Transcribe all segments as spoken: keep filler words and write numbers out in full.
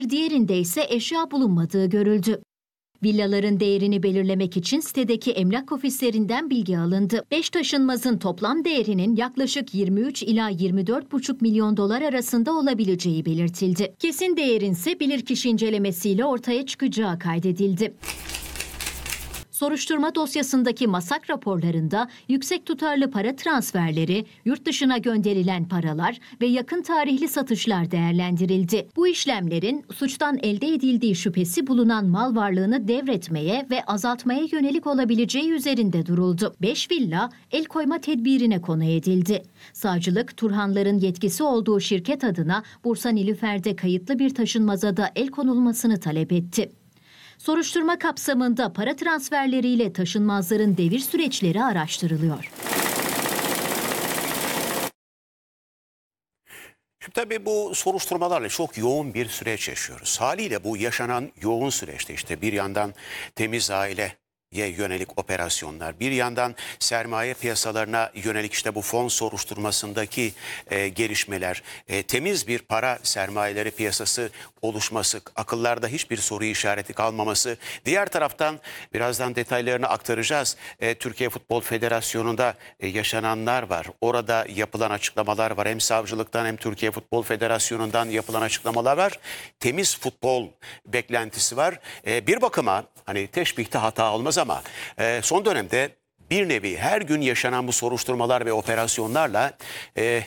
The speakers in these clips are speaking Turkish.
diğerinde ise eşya bulunmadığı görüldü. Villaların değerini belirlemek için sitedeki emlak ofislerinden bilgi alındı. Beş taşınmazın toplam değerinin yaklaşık yirmi üç ila yirmi dört buçuk milyon dolar arasında olabileceği belirtildi. Kesin değerin ise bilirkişi incelemesiyle ortaya çıkacağı kaydedildi. Soruşturma dosyasındaki masak raporlarında yüksek tutarlı para transferleri, yurt dışına gönderilen paralar ve yakın tarihli satışlar değerlendirildi. Bu işlemlerin suçtan elde edildiği şüphesi bulunan mal varlığını devretmeye ve azaltmaya yönelik olabileceği üzerinde duruldu. Beş villa el koyma tedbirine konu edildi. Savcılık, Turhanların yetkisi olduğu şirket adına Bursa Nilüfer'de kayıtlı bir taşınmaza da el konulmasını talep etti. Soruşturma kapsamında para transferleriyle taşınmazların devir süreçleri araştırılıyor. Şimdi tabii bu soruşturmalarla çok yoğun bir süreç yaşıyoruz. Haliyle bu yaşanan yoğun süreçte işte bir yandan temiz aile yönelik operasyonlar, bir yandan sermaye piyasalarına yönelik işte bu fon soruşturmasındaki e, gelişmeler, e, temiz bir para sermayeleri piyasası oluşması, akıllarda hiçbir soru işareti kalmaması. Diğer taraftan birazdan detaylarını aktaracağız. E, Türkiye Futbol Federasyonu'nda e, yaşananlar var. Orada yapılan açıklamalar var. Hem savcılıktan hem Türkiye Futbol Federasyonu'ndan yapılan açıklamalar var. Temiz futbol beklentisi var. E, bir bakıma hani teşbihte hata olmaz ama e, son dönemde bir nevi her gün yaşanan bu soruşturmalar ve operasyonlarla e,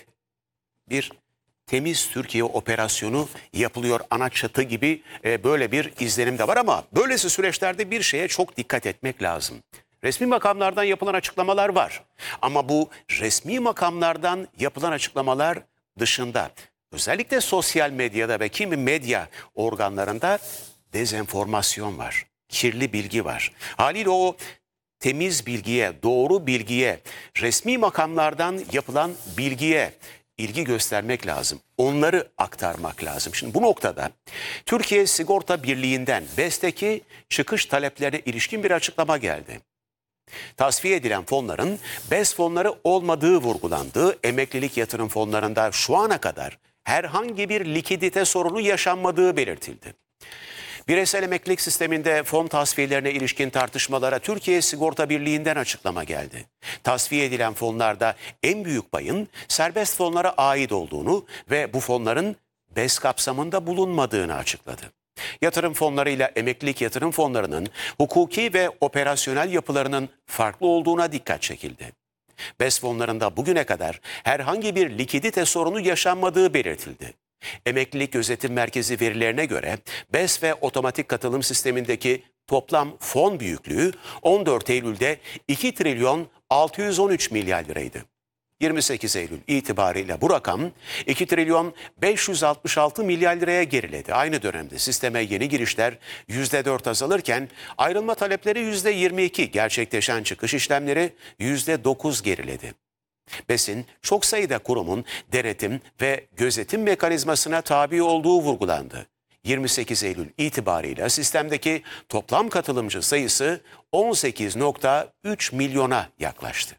bir temiz Türkiye operasyonu yapılıyor ana çatı gibi e, böyle bir izlenim de var ama böylesi süreçlerde bir şeye çok dikkat etmek lazım. Resmi makamlardan yapılan açıklamalar var ama bu resmi makamlardan yapılan açıklamalar dışında özellikle sosyal medyada ve kimi medya organlarında dezenformasyon var. Kirli bilgi var. Haliyle o temiz bilgiye, doğru bilgiye, resmi makamlardan yapılan bilgiye ilgi göstermek lazım. Onları aktarmak lazım. Şimdi bu noktada Türkiye Sigorta Birliği'nden BES'teki çıkış taleplerine ilişkin bir açıklama geldi. Tasfiye edilen fonların BES fonları olmadığı vurgulandığı emeklilik yatırım fonlarında şu ana kadar herhangi bir likidite sorunu yaşanmadığı belirtildi. Bireysel emeklilik sisteminde fon tasfiyelerine ilişkin tartışmalara Türkiye Sigorta Birliği'nden açıklama geldi. Tasfiye edilen fonlarda en büyük payın serbest fonlara ait olduğunu ve bu fonların BES kapsamında bulunmadığını açıkladı. Yatırım fonlarıyla emeklilik yatırım fonlarının hukuki ve operasyonel yapılarının farklı olduğuna dikkat çekildi. BES fonlarında bugüne kadar herhangi bir likidite sorunu yaşanmadığı belirtildi. Emeklilik Gözetim Merkezi verilerine göre BES ve otomatik katılım sistemindeki toplam fon büyüklüğü on dört Eylül'de iki trilyon altı yüz on üç milyar liraydı. yirmi sekiz Eylül itibariyle bu rakam iki trilyon beş yüz altmış altı milyar liraya geriledi. Aynı dönemde sisteme yeni girişler yüzde dört azalırken ayrılma talepleri yüzde yirmi iki, gerçekleşen çıkış işlemleri yüzde dokuz geriledi. BES'in çok sayıda kurumun denetim ve gözetim mekanizmasına tabi olduğu vurgulandı. yirmi sekiz Eylül itibarıyla sistemdeki toplam katılımcı sayısı on sekiz nokta üç milyona yaklaştı.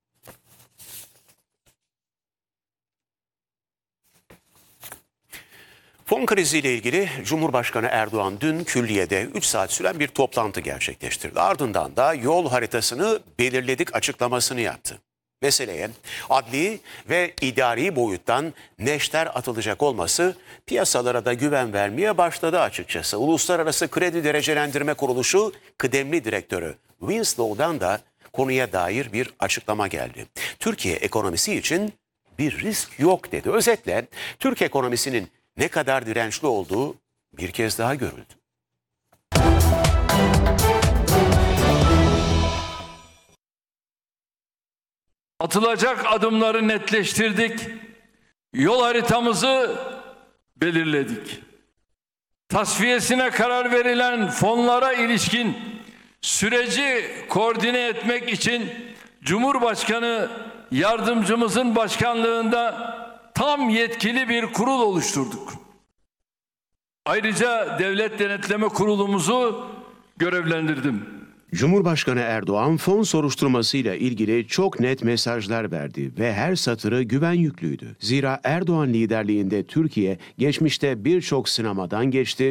Fon kriziyle ilgili Cumhurbaşkanı Erdoğan dün külliyede üç saat süren bir toplantı gerçekleştirdi. Ardından da yol haritasını belirledik açıklamasını yaptı. Meseleye adli ve idari boyuttan neşter atılacak olması piyasalara da güven vermeye başladı açıkçası. Uluslararası Kredi Derecelendirme Kuruluşu kıdemli direktörü Winslow'dan da konuya dair bir açıklama geldi. Türkiye ekonomisi için bir risk yok dedi. Özetle Türk ekonomisinin ne kadar dirençli olduğu bir kez daha görüldü. Atılacak adımları netleştirdik. Yol haritamızı belirledik. Tasfiyesine karar verilen fonlara ilişkin süreci koordine etmek için Cumhurbaşkanı yardımcımızın başkanlığında tam yetkili bir kurul oluşturduk. Ayrıca Devlet Denetleme Kurulumuzu görevlendirdim. Cumhurbaşkanı Erdoğan fon soruşturmasıyla ilgili çok net mesajlar verdi ve her satırı güven yüklüydü. Zira Erdoğan liderliğinde Türkiye geçmişte birçok sınamadan geçti